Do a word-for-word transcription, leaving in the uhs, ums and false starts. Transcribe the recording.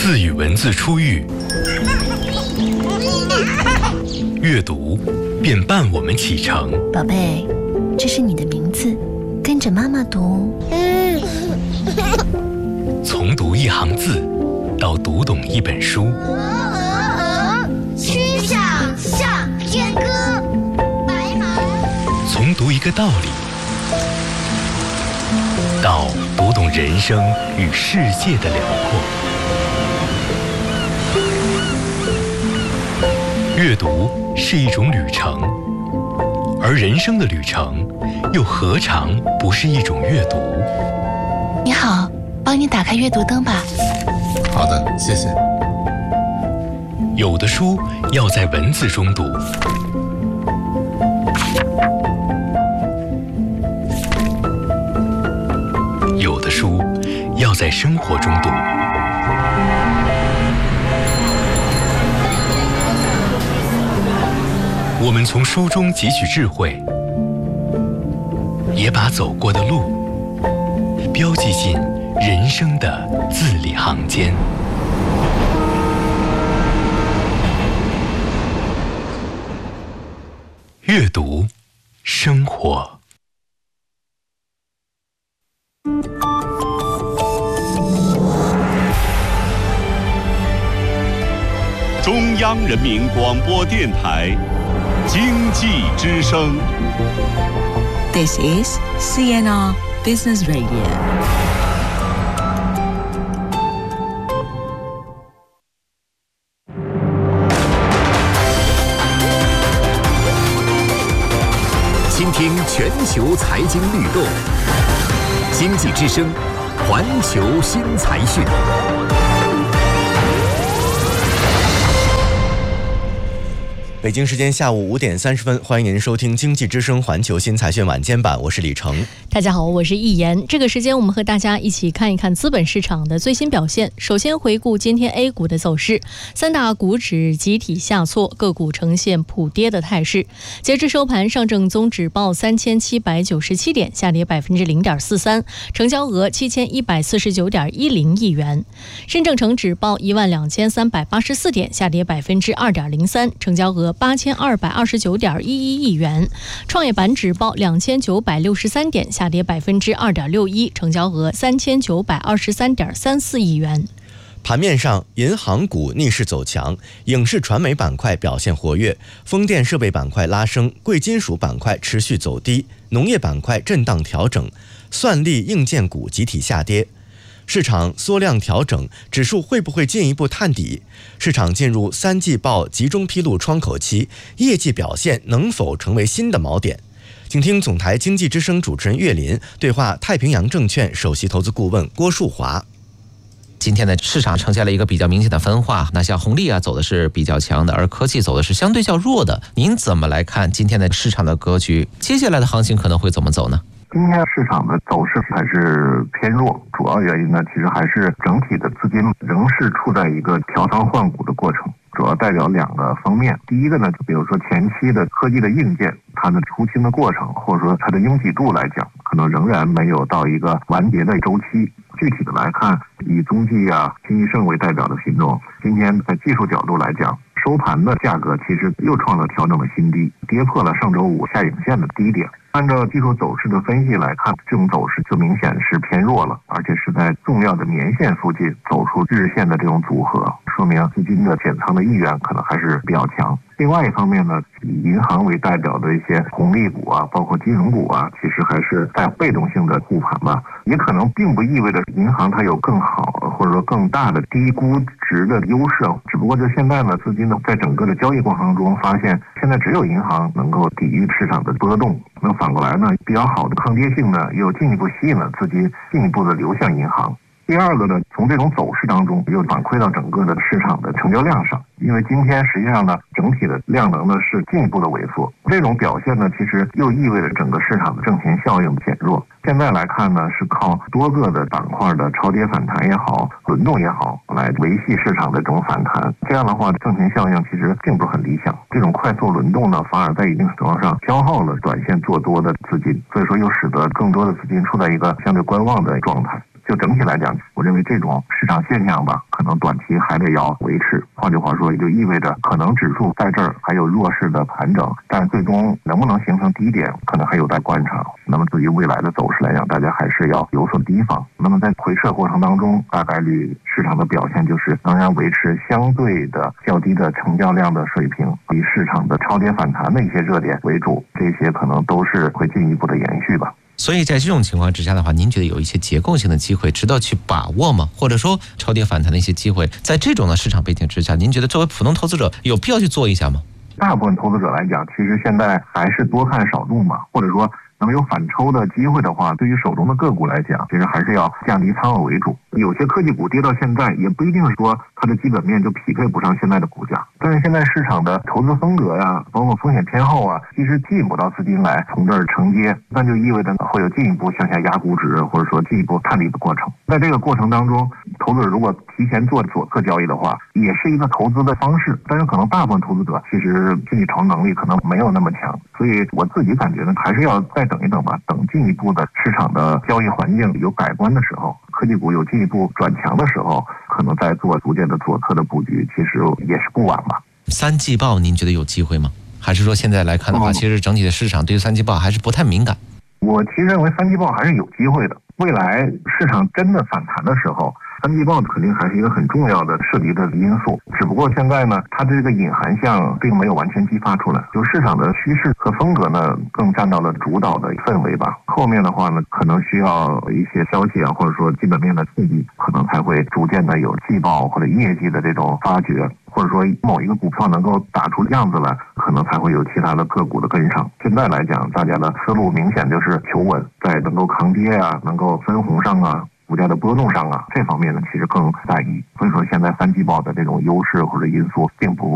字与文字初遇，阅读便伴我们启程。 宝贝，这是你的名字，跟着妈妈读。 从读一行字到读懂一本书， 曲项向天歌，白马。 从读一个道理到读懂人生与世界的辽阔。阅读是一种旅程，而人生的旅程又何尝不是一种阅读？ 你好，帮你打开阅读灯吧。 好的，谢谢。 有的书要在文字中读，有的书要在生活中读。我们从书中汲取智慧，也把走过的路标记进人生的字里行间。阅读，生活。 中央人民广播电台经济之声。 This is C N R Business Radio。 倾听全球财经律动，经济之声，环球新财讯。 北京时间下午五点三十分，欢迎您收听经济之声环球新财讯晚间版，我是李成。 大家好，我是易言。这个时间我们和大家一起看一看资本市场的最新表现。首先回顾今天 A 股的走势，三大股指集体下挫，个股呈现普跌的态势。截至收盘，上证综指报三千七百九十七点，下跌百分之零点四三，成交额七千一百四十九点一零亿元。深证成指报一万两千三百八十四点，下跌百分之二点零三，成交额八千二百二十九点一一亿元。创业板指报两千九百六十三点，下跌百分之二点六一，成交额三千九百二十三点三四亿元。 盘面上，银行股逆势走强，影视传媒板块表现活跃，风电设备板块拉升，贵金属板块持续走低，农业板块震荡调整，算力硬件股集体下跌。市场缩量调整，指数会不会进一步探底？市场进入三季报集中披露窗口期，业绩表现能否成为新的锚点？请听总台经济之声主持人岳林对话太平洋证券首席投资顾问郭树华。 今天的市场呈现了一个比较明显的分化，那像红利啊走的是比较强的，而科技走的是相对较弱的。您怎么来看今天的市场的格局？接下来的行情可能会怎么走呢？ 今天市场的走势还是偏弱，主要原因呢，其实还是整体的资金仍是处在一个调仓换股的过程，主要代表两个方面。第一个呢，就比如说前期的科技的硬件，它的出清的过程，或者说它的拥挤度来讲，可能仍然没有到一个完结的周期。具体的来看，以中纪啊、新易盛为代表的品种，今天在技术角度来讲，收盘的价格其实又创了调整的新低，跌破了上周五下影线的低点。按照技术走势的分析来看，这种走势就明显是偏弱了，而且是在重要的年线附近走出日线的这种组合，说明资金的减仓的意愿可能还是比较强。另外一方面呢，以银行为代表的一些红利股啊，包括金融股啊，其实还是带被动性的护盘吧，也可能并不意味着银行它有更好或者说更大的低估值的优势，只不过就现在呢，资金呢在整个的交易过程中发现，现在只有银行能够抵御市场的波动，那反过来呢，比较好的抗跌性呢，又进一步吸引了资金进一步的流向银行。第二个呢，从这种走势当中又反馈到整个的市场的成交量上，因为今天实际上呢，整体的量能呢是进一步的萎缩，这种表现呢，其实又意味着整个市场的挣钱效应减弱。现在来看呢，是靠多个的板块的超跌反弹也好，轮动也好，来维系市场的这种反弹。这样的话，挣钱效应其实并不是很理想。这种快速轮动呢，反而在一定程度上消耗了短线做多的资金，所以说又使得更多的资金处在一个相对观望的状态。 就整体来讲，我认为这种市场现象吧，可能短期还得要维持。换句话说，也就意味着可能指数在这儿还有弱势的盘整，但最终能不能形成低点，可能还有待观察。那么对于未来的走势来讲，大家还是要有所提防。那么在回撤过程当中，大概率市场的表现就是仍然维持相对的较低的成交量的水平，以市场的超跌反弹的一些热点为主，这些可能都是会进一步的延续吧。 所以在这种情况之下的话，您觉得有一些结构性的机会值得去把握吗？或者说超跌反弹的一些机会，在这种的市场背景之下，您觉得作为普通投资者有必要去做一下吗？ 大部分投资者来讲，其实现在还是多看少动嘛，或者说能有反抽的机会的话，对于手中的个股来讲，其实还是要降低仓位为主。有些科技股跌到现在，也不一定说它的基本面就匹配不上现在的股价，但是现在市场的投资风格呀，包括风险偏好啊，其实吸引不到资金来从这儿承接，那就意味着会有进一步向下压股指，或者说进一步探底的过程。在这个过程当中，投资者如果提前做左侧交易的话，也是一个投资的方式，但是可能大部分投资者其实心理承受能力可能没有那么强，所以我自己感觉呢，还是要再等一等吧，等进一步的市场的交易环境有改观的时候，科技股有进一步转强的时候，可能再做逐渐的左侧的布局，其实也是不晚吧。 三季报您觉得有机会吗？还是说现在来看的话，其实整体的市场对于三季报还是不太敏感？ 我其实认为三季报还是有机会的。未来市场真的反弹的时候，三季报肯定还是一个很重要的涉及的因素，只不过现在呢，它这个隐含项并没有完全激发出来，就市场的趋势和风格呢，更占到了主导的氛围吧。后面的话呢，可能需要一些消息啊，或者说基本面的刺激，可能才会逐渐的有季报或者业绩的这种发掘，或者说某一个股票能够打出样子来，可能才会有其他的个股的跟上。现在来讲，大家的思路明显就是求稳，在能够抗跌啊，能够分红上啊，股价的波动上啊，这方面呢其实更在意。所以说现在三季报的这种优势或者因素并不